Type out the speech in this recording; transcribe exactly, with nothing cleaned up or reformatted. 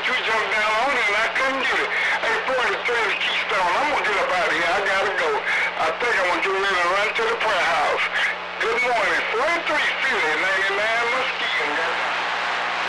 you jumped down on it and I couldn't get it. Hey, forty-three is Keystone. I'm going to get up out of here. I got to go. I think I'm going to get ready to run to the prayer house. Good morning. forty-three Philly, ninety-nine Muskegon.